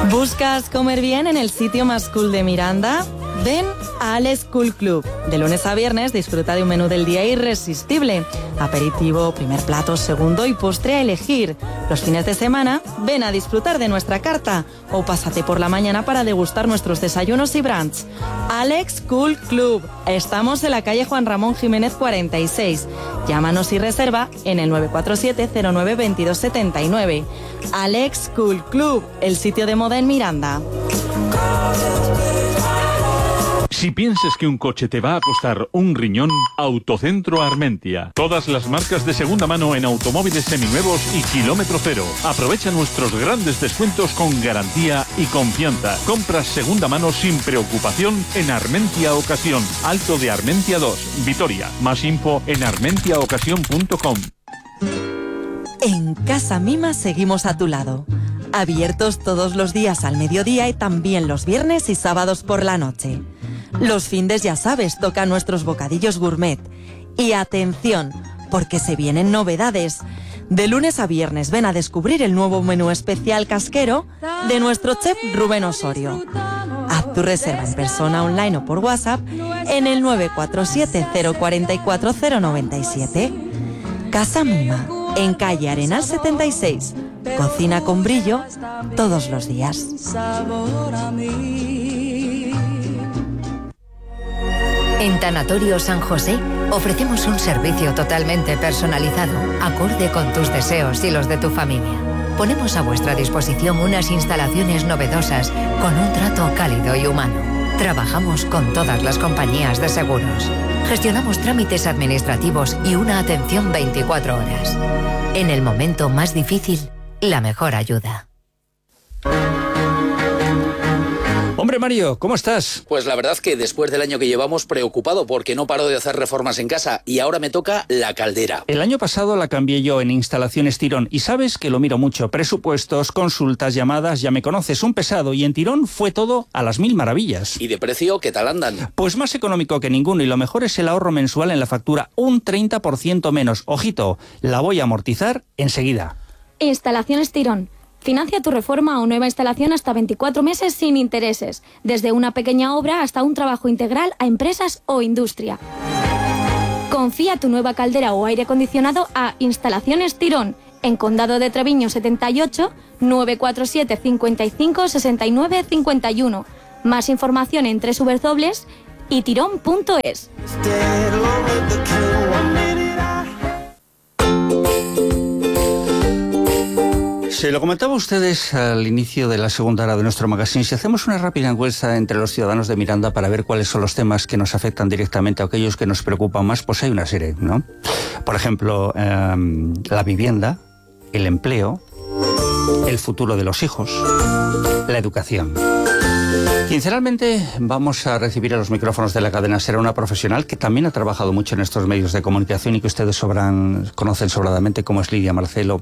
¿Buscas comer bien en el sitio más cool de Miranda? Ven a Alex Cool Club. De lunes a viernes disfruta de un menú del día irresistible. Aperitivo, primer plato, segundo y postre a elegir. Los fines de semana, ven a disfrutar de nuestra carta o pásate por la mañana para degustar nuestros desayunos y brunch. Alex Cool Club. Estamos en la calle Juan Ramón Jiménez 46. Llámanos y reserva en el 947-09-2279. Alex Cool Club, el sitio de moda en Miranda. Si piensas que un coche te va a costar un riñón, Autocentro Armentia. Todas las marcas de segunda mano en automóviles seminuevos y kilómetro cero. Aprovecha nuestros grandes descuentos con garantía y confianza. Compras segunda mano sin preocupación en Armentia Ocasión. Alto de Armentia 2, Vitoria. Más info en armentiaocasión.com. En Casa Mima seguimos a tu lado. Abiertos todos los días al mediodía y también los viernes y sábados por la noche. Los findes, ya sabes, tocan nuestros bocadillos gourmet. Y atención, porque se vienen novedades. De lunes a viernes ven a descubrir el nuevo menú especial casquero de nuestro chef Rubén Osorio. Haz tu reserva en persona, online o por WhatsApp en el 947-044-097. Casa Mima, en calle Arenal 76. Cocina con brillo todos los días. En Tanatorio San José ofrecemos un servicio totalmente personalizado, acorde con tus deseos y los de tu familia. Ponemos a vuestra disposición unas instalaciones novedosas con un trato cálido y humano. Trabajamos con todas las compañías de seguros. Gestionamos trámites administrativos y una atención 24 horas. En el momento más difícil, la mejor ayuda. Hombre, Mario, ¿cómo estás? Pues la verdad que después del año que llevamos preocupado porque no paro de hacer reformas en casa y ahora me toca la caldera. El año pasado la cambié yo en Instalaciones Tirón y sabes que lo miro mucho. Presupuestos, consultas, llamadas, ya me conoces, un pesado, y en Tirón fue todo a las mil maravillas. ¿Y de precio qué tal andan? Pues más económico que ninguno, y lo mejor es el ahorro mensual en la factura, un 30% menos. Ojito, la voy a amortizar enseguida. Instalaciones Tirón. Financia tu reforma o nueva instalación hasta 24 meses sin intereses, desde una pequeña obra hasta un trabajo integral a empresas o industria. Confía tu nueva caldera o aire acondicionado a Instalaciones Tirón, en Condado de Treviño 78, 947 55 69 51. Más información en www.itirón.es. Se lo comentaba a ustedes al inicio de la segunda hora de nuestro magazine. Si hacemos una rápida encuesta entre los ciudadanos de Miranda para ver cuáles son los temas que nos afectan directamente, a aquellos que nos preocupan más, pues hay una serie, ¿no? Por ejemplo, la vivienda, el empleo, el futuro de los hijos, la educación. Quincenalmente vamos a recibir a los micrófonos de la cadena SER una profesional que también ha trabajado mucho en estos medios de comunicación y que ustedes conocen sobradamente, como es Lidia Marcelo.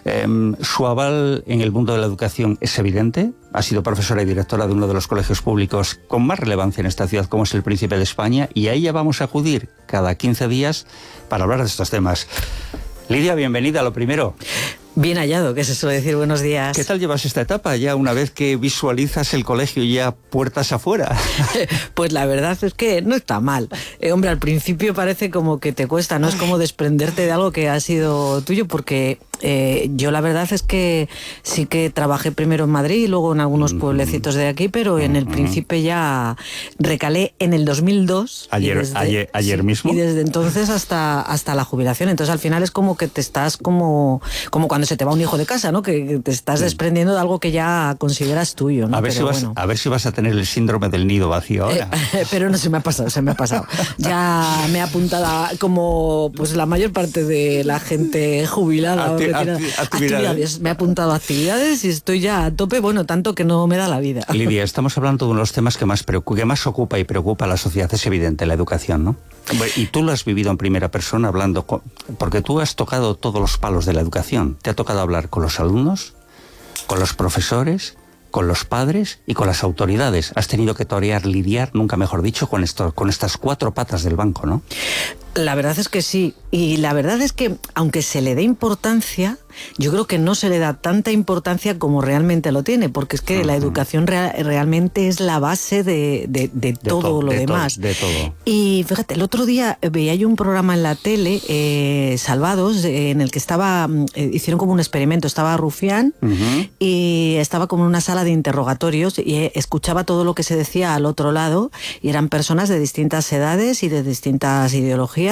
Su aval en el mundo de la educación es evidente. Ha sido profesora y directora de uno de los colegios públicos con más relevancia en esta ciudad, como es el Príncipe de España, y a ella vamos a acudir cada 15 días para hablar de estos temas. Lidia, bienvenida, lo primero. Bien hallado, que se suele decir. Buenos días. ¿Qué tal llevas esta etapa ya una vez que visualizas el colegio ya puertas afuera? Pues la verdad es que no está mal. Hombre, al principio parece como que te cuesta, ¿no? Es como desprenderte de algo que ha sido tuyo, porque yo la verdad es que sí que trabajé primero en Madrid y luego en algunos pueblecitos de aquí, pero en el Príncipe ya recalé en el 2002. Ayer mismo. Y desde entonces hasta la jubilación. Entonces al final es como que te estás como cuando se te va un hijo de casa, ¿no? Que te estás desprendiendo de algo que ya consideras tuyo, ¿no? A ver si vas a tener el síndrome del nido vacío ahora. Pero no, se me ha pasado. Ya me he apuntado como pues la mayor parte de la gente jubilada. Actividades. Me he apuntado a actividades y estoy ya a tope, bueno, tanto que no me da la vida. Lidia, estamos hablando de uno de los temas que más ocupa y preocupa a la sociedad, es evidente, la educación, ¿no? Y tú lo has vivido en primera persona hablando, porque tú has tocado todos los palos de la educación. Te ha tocado hablar con los alumnos, con los profesores, con los padres y con las autoridades. Has tenido que lidiar, nunca mejor dicho, con estas cuatro patas del banco, ¿no? La verdad es que sí, y la verdad es que aunque se le dé importancia, yo creo que no se le da tanta importancia como realmente lo tiene, porque es que la educación realmente es la base de todo lo demás. De todo. Y fíjate, el otro día veía yo un programa en la tele, Salvados, en el que hicieron como un experimento, estaba Rufián y estaba como en una sala de interrogatorios y escuchaba todo lo que se decía al otro lado, y eran personas de distintas edades y de distintas ideologías.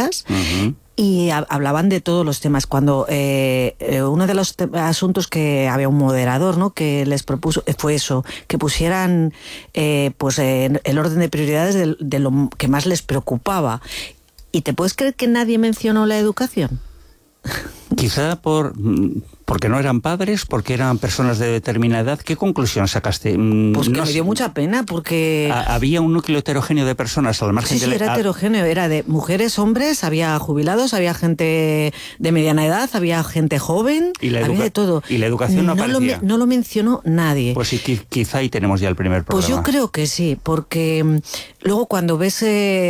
Y hablaban de todos los temas. Cuando uno de los asuntos que había un moderador, ¿no?, que les propuso fue eso, que pusieran pues el orden de prioridades de lo que más les preocupaba. ¿Y te puedes creer que nadie mencionó la educación? Quizá porque no eran padres, porque eran personas de determinada edad. ¿Qué conclusión sacaste? Pues que me dio mucha pena, porque... Había un núcleo heterogéneo de personas al margen de... Sí, era heterogéneo, era de mujeres, hombres, había jubilados, había gente de mediana edad, había gente joven, había de todo. Y la educación no aparecía. No lo mencionó nadie. Pues sí, quizá ahí tenemos ya el primer problema. Pues yo creo que sí, porque luego cuando ves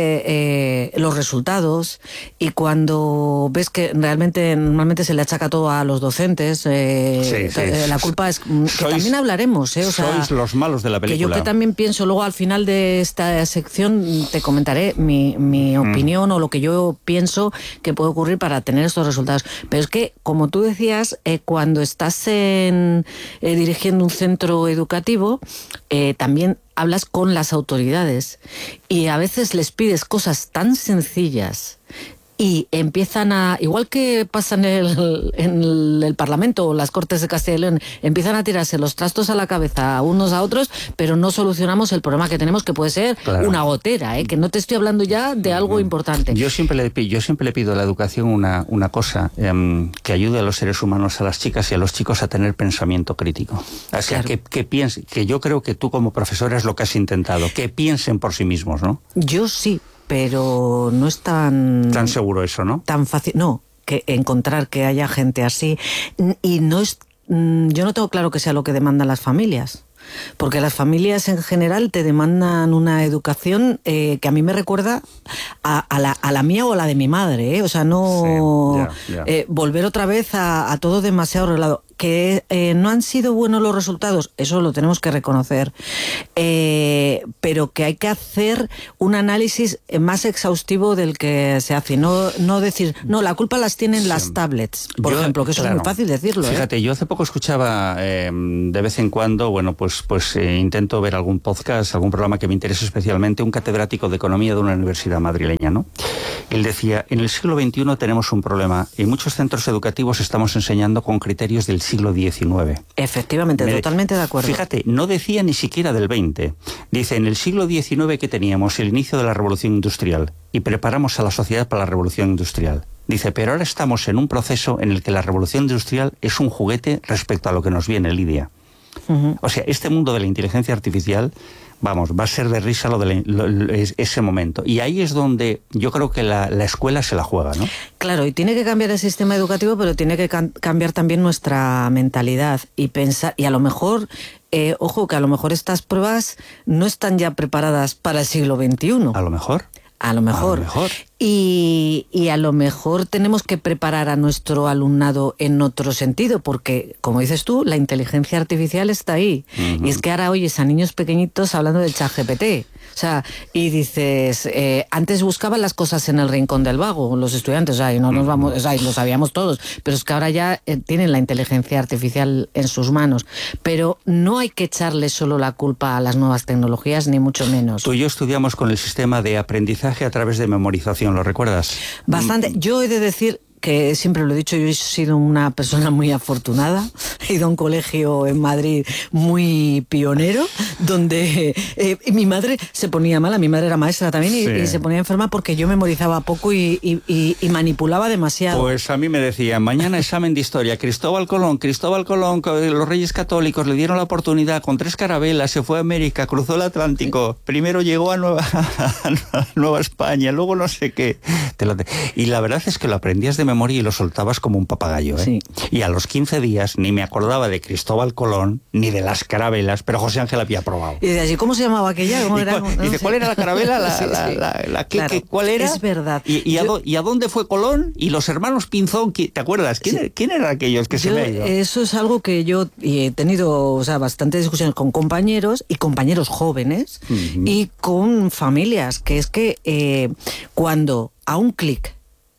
los resultados y cuando ves que normalmente se le achaca todo a los docentes, la culpa es... que también hablaremos, o sea, sois los malos de la película. Que yo que también pienso, luego al final de esta sección te comentaré mi opinión o lo que yo pienso que puede ocurrir para tener estos resultados. Pero es que, como tú decías, cuando estás dirigiendo un centro educativo, también hablas con las autoridades y a veces les pides cosas tan sencillas y empiezan igual que pasa en el Parlamento o las Cortes de Castilla y León, empiezan a tirarse los trastos a la cabeza unos a otros, pero no solucionamos el problema que tenemos, que puede ser una gotera, que no te estoy hablando ya de algo importante. Yo siempre le pido a la educación una cosa, que ayude a los seres humanos, a las chicas y a los chicos a tener pensamiento crítico. O sea, que piensen, que yo creo que tú como profesora es lo que has intentado, que piensen por sí mismos, ¿no? Yo sí, pero no es tan seguro eso, ¿no? Tan fácil, no, que encontrar que haya gente así. Y no es, yo no tengo claro que sea lo que demandan las familias. Porque las familias en general te demandan una educación que a mí me recuerda a la mía o a la de mi madre, o sea, no volver otra vez a todo demasiado reglado. Que no han sido buenos los resultados, eso lo tenemos que reconocer, pero que hay que hacer un análisis más exhaustivo del que se hace, no decir, no, la culpa las tienen las tablets, por ejemplo, que eso es muy fácil decirlo. Fíjate, yo hace poco escuchaba de vez en cuando, pues intento ver algún podcast, algún programa que me interese especialmente, un catedrático de economía de una universidad madrileña, ¿no? Él decía, en el siglo XXI tenemos un problema, en muchos centros educativos estamos enseñando con criterios del siglo XIX. Efectivamente, totalmente de acuerdo. Fíjate, no decía ni siquiera del XX. Dice, en el siglo XIX que teníamos el inicio de la revolución industrial y preparamos a la sociedad para la revolución industrial. Dice, pero ahora estamos en un proceso en el que la revolución industrial es un juguete respecto a lo que nos viene, Lidia. O sea, este mundo de la inteligencia artificial, vamos, va a ser de risa ese momento. Y ahí es donde yo creo que la escuela se la juega, ¿no? Claro, y tiene que cambiar el sistema educativo, pero tiene que cambiar también nuestra mentalidad y pensar, y a lo mejor, ojo, que a lo mejor estas pruebas no están ya preparadas para el siglo XXI. A lo mejor. A lo mejor. Y a lo mejor tenemos que preparar a nuestro alumnado en otro sentido, porque, como dices tú, la inteligencia artificial está ahí. Y es que ahora oyes a niños pequeñitos hablando del ChatGPT. O sea, y dices, antes buscaban las cosas en el rincón del vago, los estudiantes, y no nos vamos, lo sabíamos todos, pero es que ahora ya tienen la inteligencia artificial en sus manos. Pero no hay que echarle solo la culpa a las nuevas tecnologías, ni mucho menos. Tú y yo estudiamos con el sistema de aprendizaje a través de memorización, ¿lo recuerdas? Bastante. Yo he de decir que siempre lo he dicho, yo he sido una persona muy afortunada, he ido a un colegio en Madrid muy pionero, donde mi madre se ponía mala, mi madre era maestra también, y se ponía enferma porque yo memorizaba poco y manipulaba demasiado. Pues a mí me decían, mañana examen de historia, Cristóbal Colón, los Reyes Católicos le dieron la oportunidad, con 3 carabelas, se fue a América, cruzó el Atlántico, primero llegó a Nueva España, luego no sé qué. Y la verdad es que lo aprendías de memoria y lo soltabas como un papagayo, ¿eh? Sí. Y a los 15 días ni me acordaba de Cristóbal Colón ni de las carabelas, pero José Ángel había probado. Y dice, ¿cómo se llamaba aquella? ¿Cómo era? Dice, ¿cuál era la carabela? Sí, sí. Claro, ¿Cuál era? es verdad. ¿Y a dónde fue Colón? Y los hermanos Pinzón, ¿te acuerdas? ¿Quién eran aquellos que se me ha ido? Eso es algo que yo he tenido, o sea, bastantes discusiones con compañeros y compañeros jóvenes y con familias, que es que cuando a un clic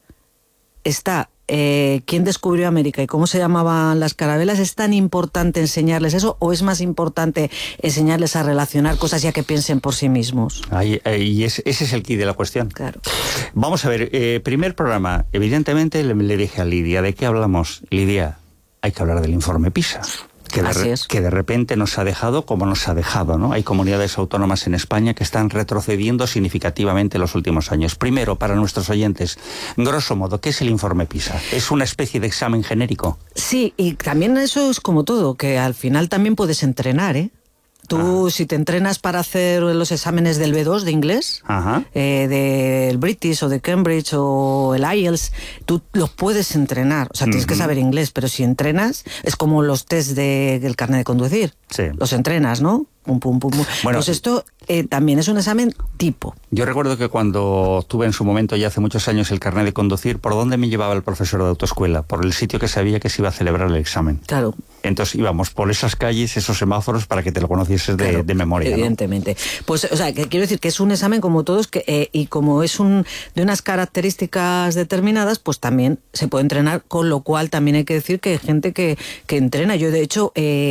está quién descubrió América y cómo se llamaban las carabelas, ¿es tan importante enseñarles eso o es más importante enseñarles a relacionar cosas ya que piensen por sí mismos? Y ese es el quid de la cuestión. Claro. Vamos a ver, primer programa, evidentemente le dije a Lidia, ¿de qué hablamos? Lidia, hay que hablar del informe PISA. Que de repente nos ha dejado como nos ha dejado, ¿no? Hay comunidades autónomas en España que están retrocediendo significativamente en los últimos años. Primero, para nuestros oyentes, grosso modo, ¿qué es el informe PISA? ¿Es una especie de examen genérico? Sí, y también eso es como todo, que al final también puedes entrenar, ¿eh? Tú, si te entrenas para hacer los exámenes del B2 de inglés, del British o de Cambridge o el IELTS, tú los puedes entrenar. O sea, tienes que saber inglés, pero si entrenas, es como los test del carnet de conducir. Sí. Los entrenas, ¿no? Pum, pum, pum, pum. Bueno, pues esto también es un examen tipo. Yo recuerdo que cuando tuve en su momento, ya hace muchos años, el carnet de conducir, ¿por dónde me llevaba el profesor de autoescuela? Por el sitio que sabía que se iba a celebrar el examen. Claro. Entonces íbamos por esas calles, esos semáforos, para que te lo conocieses de memoria, ¿no? Evidentemente. Pues, o sea, que quiero decir que es un examen como todos, y como es de unas características determinadas, pues también se puede entrenar, con lo cual también hay que decir que hay gente que entrena. Yo, de hecho,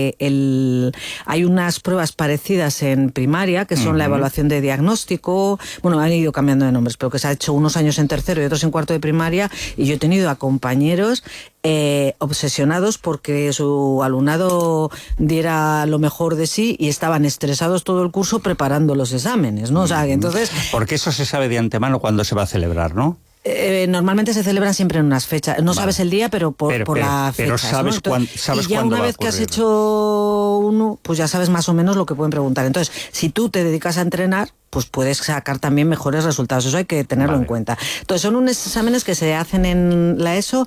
hay unas pruebas parecidas en primaria, que son la evaluación de diagnóstico, bueno, han ido cambiando de nombres, pero que se ha hecho unos años en tercero y otros en cuarto de primaria, y yo he tenido a compañeros obsesionados porque su alumnado diera lo mejor de sí y estaban estresados todo el curso preparando los exámenes, ¿no? O sea, que entonces... Porque eso se sabe de antemano cuándo se va a celebrar, ¿no? Normalmente se celebran siempre en unas fechas. No sabes el día, pero por la fecha. Pero sabes, ¿no? sabes y ya cuándo una va vez a que has ocurrir. hecho uno, pues ya sabes más o menos lo que pueden preguntar. Entonces, si tú te dedicas a entrenar, pues puedes sacar también mejores resultados. Eso hay que tenerlo en cuenta. Entonces, son unos exámenes que se hacen en la ESO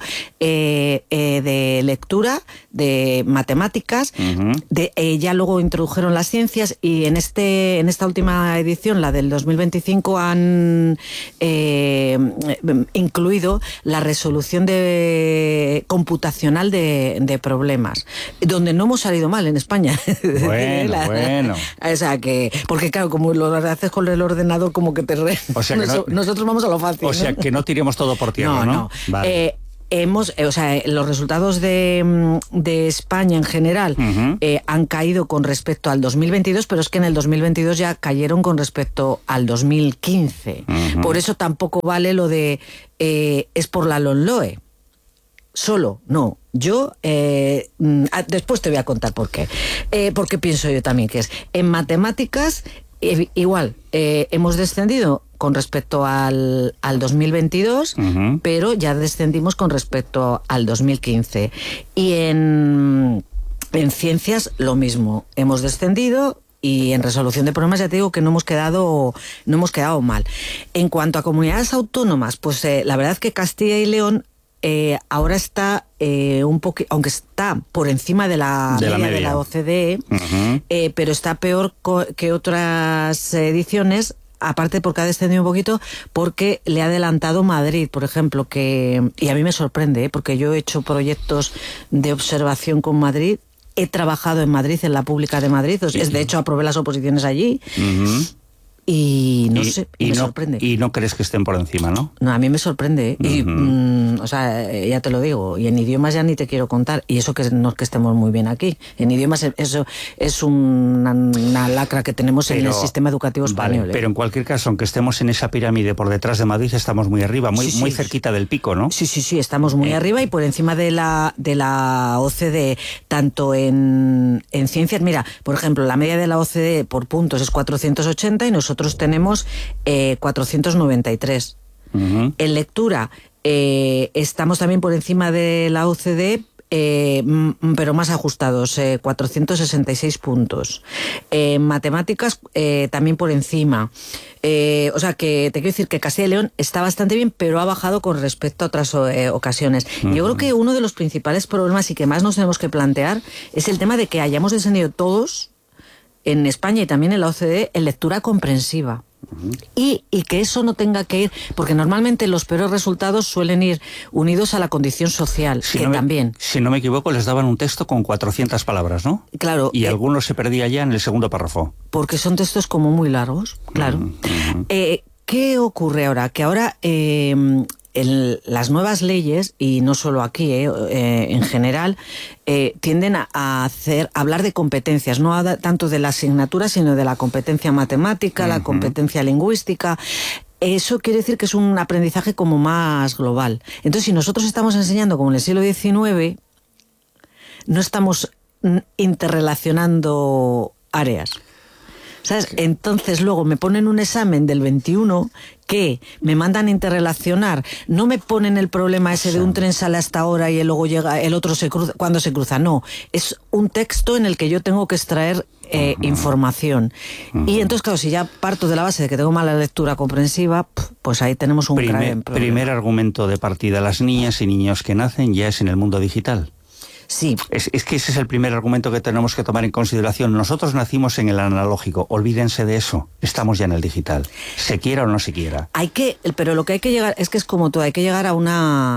de lectura, de matemáticas, ya luego introdujeron las ciencias, y en esta última edición, la del 2025, han incluido la resolución computacional de problemas, donde no hemos salido mal en España. Bueno. O sea que, porque claro, como lo haces con el ordenador, como que te o sea que nosotros vamos a lo fácil. O sea, que no tiremos todo por tierra, ¿no? Vale. Los resultados de España en general han caído con respecto al 2022, pero es que en el 2022 ya cayeron con respecto al 2015. Por eso tampoco vale lo de es por la LOMLOE. Solo, no. Yo, después te voy a contar por qué. Porque pienso yo también que es. En matemáticas, igual, hemos descendido con respecto al 2022, pero ya descendimos con respecto al 2015. Y en ciencias, lo mismo. Hemos descendido. Y en resolución de problemas ya te digo que no hemos quedado mal. En cuanto a comunidades autónomas, pues la verdad es que Castilla y León ahora está un poco, aunque está por encima de la media de la OCDE, pero está peor que otras ediciones, aparte porque ha descendido un poquito, porque le ha adelantado Madrid, por ejemplo, y a mí me sorprende, porque yo he hecho proyectos de observación con Madrid. He trabajado en Madrid, en la Pública de Madrid, de hecho aprobé las oposiciones allí. Y no sé, me sorprende. Y no crees que estén por encima, ¿no? No, a mí me sorprende. O sea, ya te lo digo. Y en idiomas ya ni te quiero contar. Y eso que no es que estemos muy bien aquí. En idiomas eso es una lacra que tenemos en el sistema educativo español. Vale, pero en cualquier caso, aunque estemos en esa pirámide por detrás de Madrid, estamos muy arriba, muy cerquita del pico, ¿no? Sí, estamos muy arriba y por encima de la OCDE, tanto en ciencias. Mira, por ejemplo, la media de la OCDE por puntos es 480 y nosotros tenemos 493. En lectura estamos también por encima de la OCDE, pero más ajustados, 466 puntos. Matemáticas también por encima. O sea, que te quiero decir que Castilla y León está bastante bien, pero ha bajado con respecto a otras ocasiones. Yo creo que uno de los principales problemas y que más nos tenemos que plantear es el tema de que hayamos descendido todos en España y también en la OCDE en lectura comprensiva. Y que eso no tenga que ir, porque normalmente los peores resultados suelen ir unidos a la condición social, también. Si no me equivoco, les daban un texto con 400 palabras, ¿no? Claro. Y algunos se perdía ya en el segundo párrafo. Porque son textos como muy largos, claro. ¿Qué ocurre ahora? Que ahora las nuevas leyes, y no solo aquí, en general, tienden a hablar de competencias, no tanto de la asignatura, sino de la competencia matemática, la competencia lingüística. Eso quiere decir que es un aprendizaje como más global. Entonces, si nosotros estamos enseñando como en el siglo XIX, no estamos interrelacionando áreas. ¿Sabes? Sí. Entonces luego me ponen un examen del 21 que me mandan interrelacionar, no me ponen el problema ese de un tren sale hasta ahora y luego llega el otro cuando se cruza, no, es un texto en el que yo tengo que extraer información. Y entonces, claro, si ya parto de la base de que tengo mala lectura comprensiva, pues ahí tenemos un grave problema. Primer argumento de partida, las niñas y niños que nacen ya es en el mundo digital. Sí. Es que ese es el primer argumento que tenemos que tomar en consideración. Nosotros nacimos en el analógico, olvídense de eso, estamos ya en el digital, se quiera o no se quiera. Pero lo que hay que llegar, es que es como todo, hay que llegar a un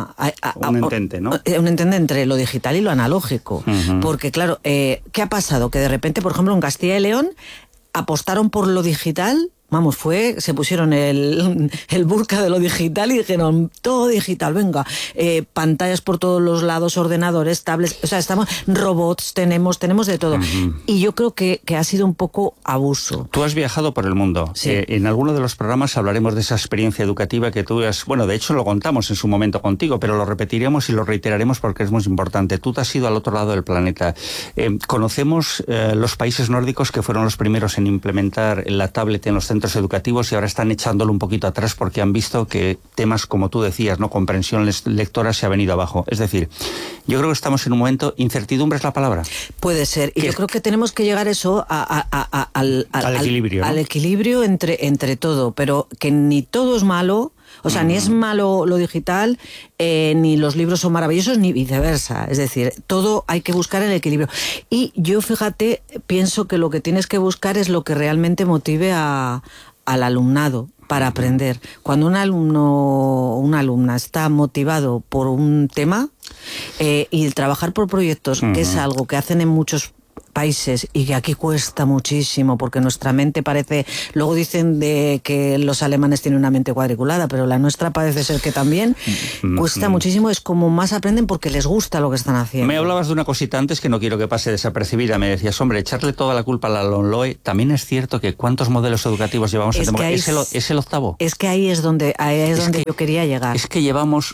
entente, ¿no? Un entente entre lo digital y lo analógico. Porque claro, ¿qué ha pasado? Que de repente, por ejemplo, en Castilla y León apostaron por lo digital. Vamos, se pusieron el burka de lo digital y dijeron, todo digital, venga, pantallas por todos los lados, ordenadores, tablets, o sea, robots, tenemos de todo. Y yo creo que ha sido un poco abuso. Tú has viajado por el mundo. Sí. En alguno de los programas hablaremos de esa experiencia educativa que tú has... Bueno, de hecho lo contamos en su momento contigo, pero lo repetiremos y lo reiteraremos porque es muy importante. Tú te has ido al otro lado del planeta. Conocemos los países nórdicos que fueron los primeros en implementar la tablet en los centros educativos y ahora están echándolo un poquito atrás porque han visto que temas como tú decías, ¿no? Comprensión lectora se ha venido abajo. Es decir, yo creo que estamos en un momento, incertidumbre es la palabra. Puede ser, y yo creo que tenemos que llegar eso al equilibrio, ¿no? Al equilibrio entre todo, pero que ni todo es malo. O sea, ni es malo lo digital, ni los libros son maravillosos, ni viceversa. Es decir, todo hay que buscar el equilibrio. Y yo, fíjate, pienso que lo que tienes que buscar es lo que realmente motive al alumnado para aprender. Cuando un alumno o una alumna está motivado por un tema, y el trabajar por proyectos, que es algo que hacen en muchos países y que aquí cuesta muchísimo porque nuestra mente parece, luego dicen de que los alemanes tienen una mente cuadriculada, pero la nuestra parece ser que también cuesta muchísimo, es como más aprenden porque les gusta lo que están haciendo. Me hablabas de una cosita antes que no quiero que pase desapercibida, me decías, hombre, echarle toda la culpa a la LOMLOE, también es cierto que ¿cuántos modelos educativos llevamos en democracia? ¿Es el octavo? Es que ahí es donde yo quería llegar. Es que llevamos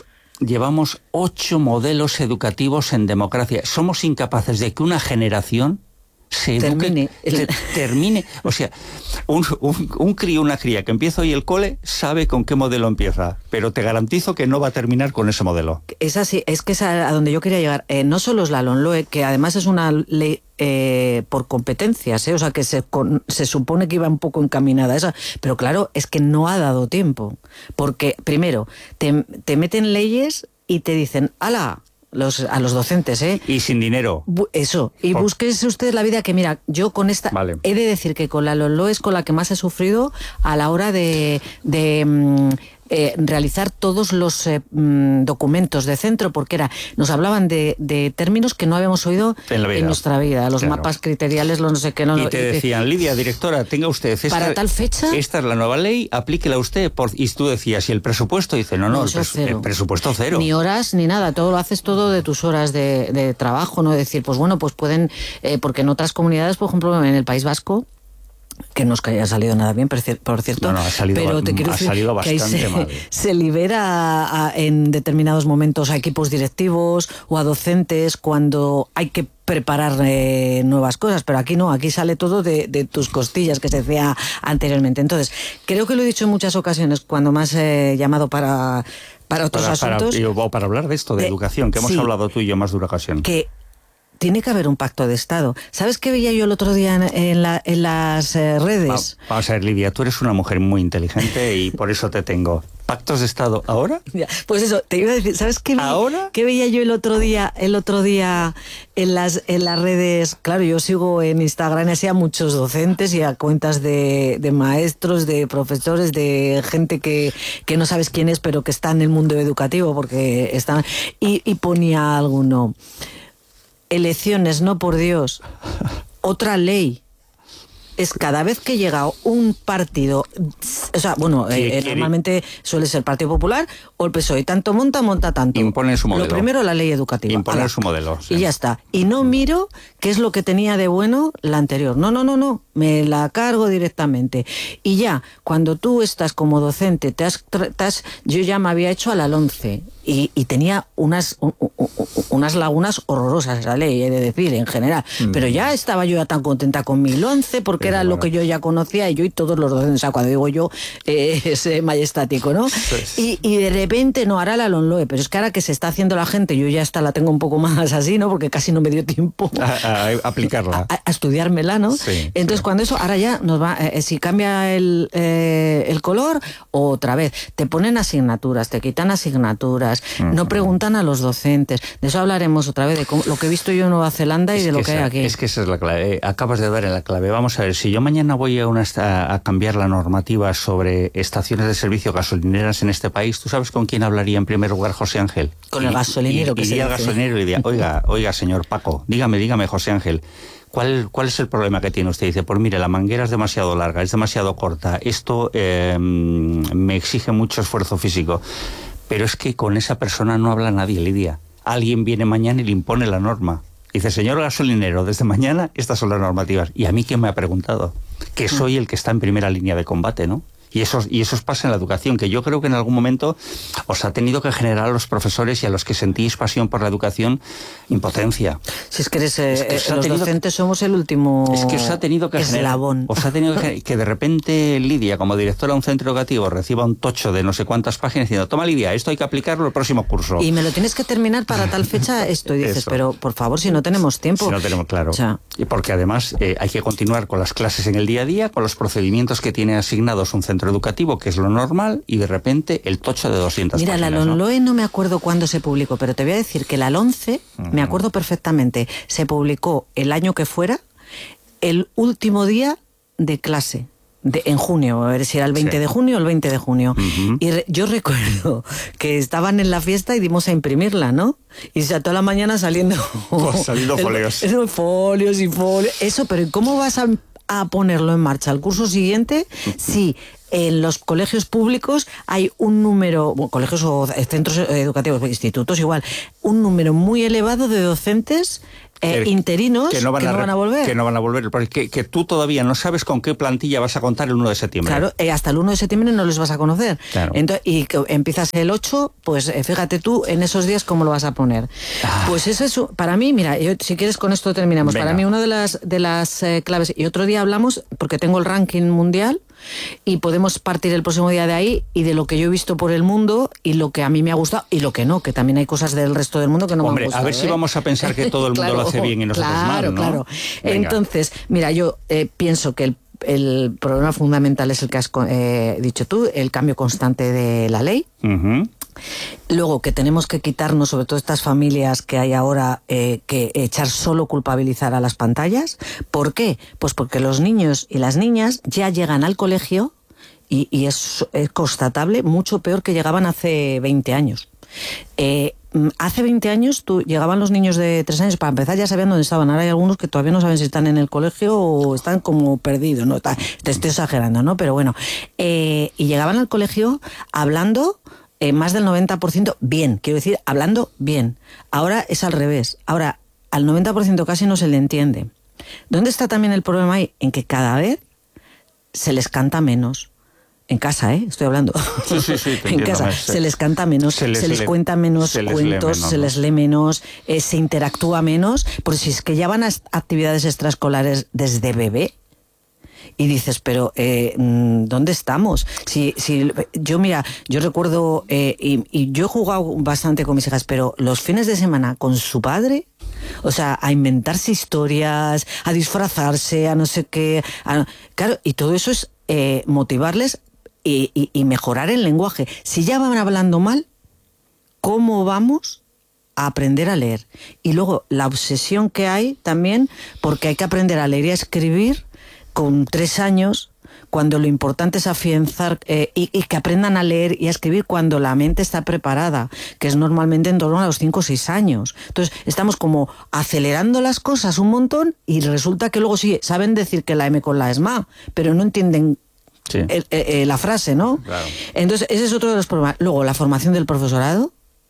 8 modelos educativos en democracia. Somos incapaces de que una generación se eduque, termine. O sea, un crío, una cría que empieza hoy el cole sabe con qué modelo empieza, pero te garantizo que no va a terminar con ese modelo. Es así, es que es a donde yo quería llegar. No solo es la LOMLOE, que además es una ley por competencias, o sea que se supone que iba un poco encaminada a esa, pero claro, es que no ha dado tiempo, porque primero te meten leyes y te dicen, ¡hala!, a los docentes, y sin dinero. Eso, y búsquese usted la vida, que mira, yo con esta, vale. He de decir que con la LOMLOE es con la que más he sufrido a la hora de realizar todos los documentos de centro, porque nos hablaban de términos que no habíamos oído en nuestra vida, los mapas criteriales, los no sé qué. Y te decían, Lidia, directora, tenga usted para tal fecha, esta es la nueva ley, aplíquela usted, y tú decías, ¿y el presupuesto? Dice, no, el presupuesto cero. Ni horas, ni nada, todo lo haces todo de tus horas de trabajo, ¿no? Decir, pues bueno, pues pueden, porque en otras comunidades, por ejemplo, en el País Vasco, que no es que haya salido nada bien, por cierto, ha salido bastante mal. Se libera en determinados momentos a equipos directivos o a docentes cuando hay que preparar nuevas cosas, pero aquí no, aquí sale todo de tus costillas, que se decía anteriormente. Entonces, creo que lo he dicho en muchas ocasiones cuando me has llamado para para otros asuntos. O para hablar de esto, de educación, que hemos hablado tú y yo más de una ocasión. Que tiene que haber un pacto de Estado. ¿Sabes qué veía yo el otro día en las redes? Vamos a ver, Lidia, tú eres una mujer muy inteligente y por eso te tengo. ¿Pactos de Estado ahora? Pues eso, te iba a decir, ¿sabes qué ¿Ahora? ¿Qué veía yo el otro día en las redes? Claro, yo sigo en Instagram así a muchos docentes y a cuentas de maestros, de profesores, de gente que no sabes quién es, pero que está en el mundo educativo, porque están... Y ponía alguno... Elecciones, no, por Dios. Otra ley. Es cada vez que llega un partido, o sea, bueno, normalmente suele ser el Partido Popular o el PSOE, tanto monta tanto. Impone su modelo. Lo primero, la ley educativa. Imponer su modelo. Sí. Y ya está. Y no miro qué es lo que tenía de bueno la anterior. No. Me la cargo directamente. Y ya, cuando tú estás como docente, yo ya me había hecho a la LOMCE y tenía unas lagunas horrorosas esa ley, he de decir, en general. Pero ya estaba yo ya tan contenta con mi LOMCE porque era lo que yo ya conocía, y yo y todos los docentes, o sea, cuando digo yo, es majestático, ¿no? Pues... Y de repente, no, ahora la LOMLOE, pero es que ahora que se está haciendo la gente, yo ya hasta la tengo un poco más así, ¿no? Porque casi no me dio tiempo a aplicarla. A estudiármela, ¿no? Sí, entonces, cuando eso, ahora ya nos va, si cambia el color, otra vez, te ponen asignaturas, te quitan asignaturas, no preguntan a los docentes. De eso hablaremos otra vez, de lo que he visto yo en Nueva Zelanda y de lo que hay aquí. Es que esa es la clave, acabas de dar en la clave. Vamos a ver, si yo mañana voy a cambiar la normativa sobre estaciones de servicio gasolineras en este país, ¿tú sabes con quién hablaría en primer lugar José Ángel? Con el gasolinero. Iría al gasolinero y diría, oiga, señor Paco, dígame, José Ángel, ¿cuál es el problema que tiene usted? Dice, pues mire, la manguera es demasiado larga, es demasiado corta, esto me exige mucho esfuerzo físico. Pero es que con esa persona no habla nadie, Lidia. Alguien viene mañana y le impone la norma. Dice, señor gasolinero, desde mañana estas son las normativas. ¿Y a mí quién me ha preguntado? Que soy el que está en primera línea de combate, ¿no? Y eso pasa en la educación, que yo creo que en algún momento os ha tenido que generar a los profesores y a los que sentís pasión por la educación impotencia. Si es que los docentes somos el último eslabón. Es que os ha tenido que os ha tenido que de repente Lidia, como directora de un centro educativo, reciba un tocho de no sé cuántas páginas diciendo, toma Lidia, esto hay que aplicarlo el próximo curso. Y me lo tienes que terminar para tal fecha esto. Y dices, pero por favor, si no tenemos tiempo. Si no tenemos, claro. O sea, y porque además hay que continuar con las clases en el día a día, con los procedimientos que tiene asignados un centro educativo, que es lo normal, y de repente el tocho de 200 Mira, páginas. Mira, la LOMLOE no me acuerdo cuándo se publicó, pero te voy a decir que la LOMCE, me acuerdo perfectamente, se publicó el año que fuera, el último día de clase. En junio, a ver si era el 20 de junio o el 20 de junio. Y yo recuerdo que estaban en la fiesta y dimos a imprimirla, ¿no? Y toda la mañana saliendo folios. Folios y folios. Eso, pero ¿cómo vas a ponerlo en marcha al curso siguiente si en los colegios públicos hay un número, colegios o centros educativos, institutos igual, un número muy elevado de docentes interinos que no van a volver? Que no van a volver, porque que tú todavía no sabes con qué plantilla vas a contar el 1 de septiembre. Claro, hasta el 1 de septiembre no les vas a conocer. Claro. Entonces, y que empiezas el 8, pues fíjate tú en esos días cómo lo vas a poner. Pues eso es, para mí, mira, si quieres con esto terminamos. Venga. Para mí una de las claves, y otro día hablamos, porque tengo el ranking mundial, y podemos partir el próximo día de ahí y de lo que yo he visto por el mundo y lo que a mí me ha gustado y lo que no, que también hay cosas del resto del mundo que no me han gustado. A ver si vamos a pensar que todo el mundo lo hace bien y nosotros mal, ¿no? Claro. Entonces, mira, yo pienso que el problema fundamental es el que has dicho tú, el cambio constante de la ley. Luego, que tenemos que quitarnos, sobre todo estas familias que hay ahora, que echar solo culpabilizar a las pantallas. ¿Por qué? Pues porque los niños y las niñas ya llegan al colegio y es constatable mucho peor que llegaban hace 20 años. Hace 20 años llegaban los niños de 3 años, para empezar ya sabían dónde estaban. Ahora hay algunos que todavía no saben si están en el colegio o están como perdidos, ¿no? Te estoy exagerando, ¿no? Pero bueno, y llegaban al colegio hablando más del 90% bien, quiero decir, hablando bien. Ahora es al revés. Ahora al 90% casi no se le entiende. ¿Dónde está también el problema ahí? En que cada vez se les canta menos. En casa, estoy hablando. Sí, en casa se les canta menos, se les cuenta menos cuentos, se les lee menos, se interactúa menos, porque si es que ya van a actividades extraescolares desde bebé, Y dices, pero ¿dónde estamos? Yo recuerdo, y yo he jugado bastante con mis hijas, pero los fines de semana con su padre, o sea, a inventarse historias, a disfrazarse, a no sé qué, claro, y todo eso es motivarles y mejorar el lenguaje. Si ya van hablando mal, ¿cómo vamos a aprender a leer? Y luego la obsesión que hay también, porque hay que aprender a leer y a escribir con 3 años, cuando lo importante es afianzar y que aprendan a leer y a escribir cuando la mente está preparada, que es normalmente en torno a los 5 o 6 años. Entonces estamos como acelerando las cosas un montón y resulta que luego sí, saben decir que la M con la ESMA, pero no entienden la frase, ¿no? Claro. Entonces ese es otro de los problemas. Luego la formación del profesorado,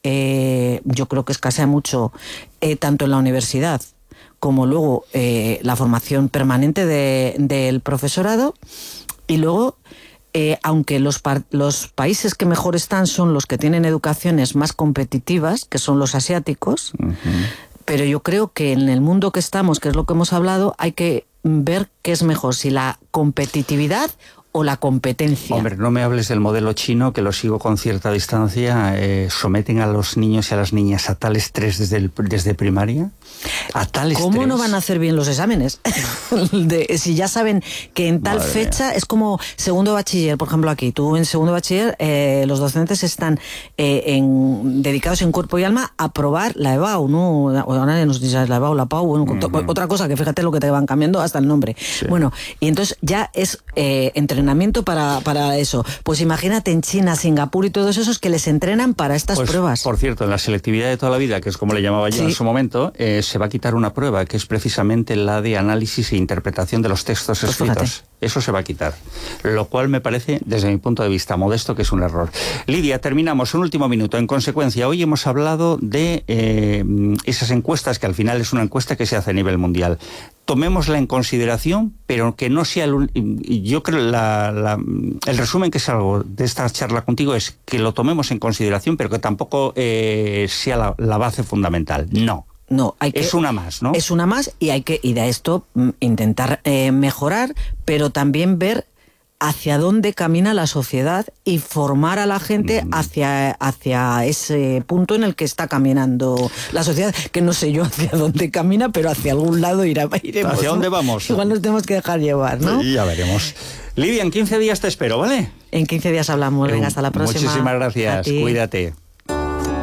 yo creo que escasea mucho, tanto en la universidad como luego la formación permanente del profesorado. Y luego, aunque los países que mejor están son los que tienen educaciones más competitivas, que son los asiáticos, pero yo creo que en el mundo que estamos, que es lo que hemos hablado, hay que ver qué es mejor, si la competitividad o la competencia. Hombre, no me hables del modelo chino, que lo sigo con cierta distancia. Someten a los niños y a las niñas a tal estrés desde primaria. A tal estrés. ¿Cómo no van a hacer bien los exámenes? Si ya saben que en tal fecha es como segundo bachiller, por ejemplo aquí. Tú en segundo bachiller, los docentes están dedicados en cuerpo y alma a probar la EBAU, ¿no? Ahora nos dices la EBAU, la PAU, bueno, otra cosa, que fíjate lo que te van cambiando hasta el nombre. Sí. Bueno, y entonces ya es entrenamiento para eso. Pues imagínate en China, Singapur y todos esos que les entrenan para estas pruebas. Por cierto, en la selectividad de toda la vida, que es como le llamaba yo en su momento, se va a quitar una prueba, que es precisamente la de análisis e interpretación de los textos escritos. Fíjate. Eso se va a quitar. Lo cual me parece, desde mi punto de vista modesto, que es un error. Lidia, terminamos un último minuto. En consecuencia, hoy hemos hablado de esas encuestas, que al final es una encuesta que se hace a nivel mundial. Tomémosla en consideración, pero que no sea yo creo el resumen que salgo de esta charla contigo es que lo tomemos en consideración, pero que tampoco sea la base fundamental. No, es una más, ¿no? Es una más y de esto intentar mejorar, pero también ver hacia dónde camina la sociedad y formar a la gente hacia ese punto en el que está caminando la sociedad, que no sé yo hacia dónde camina, pero hacia algún lado iremos. ¿Hacia dónde vamos? Igual nos tenemos que dejar llevar, ¿no? Sí, ya veremos. Lidia, en 15 días te espero, ¿vale? En 15 días hablamos. Venga, hasta la próxima. Muchísimas gracias. Cuídate.